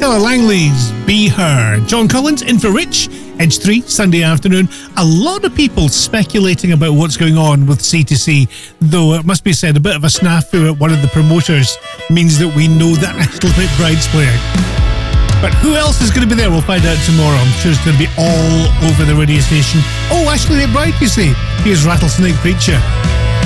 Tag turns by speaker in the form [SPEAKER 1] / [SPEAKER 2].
[SPEAKER 1] Stella Langley's Be Her. John Collins in for Rich, Edge 3, Sunday afternoon. A lot of people speculating about what's going on with C2C, though it must be said a bit of a snafu at one of the promoters means that we know that Ashley McBride's playing. But who else is going to be there? We'll find out tomorrow. I'm sure it's going to be all over the radio station. Oh, Ashley McBride, you see. Here's Rattlesnake Preacher.